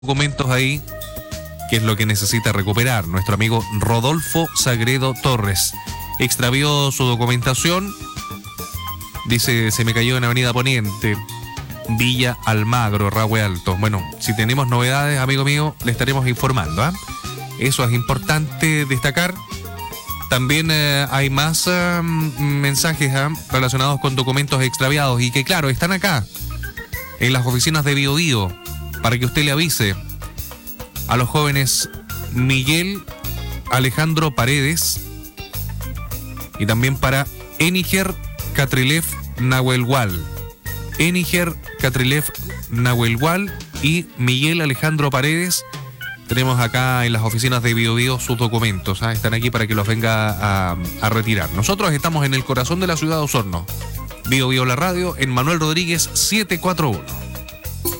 documentos ahí, que es lo que necesita recuperar nuestro amigo Rodolfo Sagredo Torres. Extravió su documentación, dice, se me cayó en Avenida Poniente, Villa Almagro, Rahue Alto. Bueno, si tenemos novedades, amigo mío, le estaremos informando, ¿eh? Eso es importante destacar. También hay más mensajes relacionados con documentos extraviados y que, claro, están acá, en las oficinas de Bio Bio, para que usted le avise a los jóvenes Miguel Alejandro Paredes y también para Eniger Catrilev Nahuelhual. Eniger Catrilev Nahuelhual y Miguel Alejandro Paredes. Tenemos acá en las oficinas de Bio Bio sus documentos, ¿eh? Están aquí para que los venga a retirar. Nosotros estamos en el corazón de la ciudad de Osorno. Bio Bio la radio en Manuel Rodríguez 741.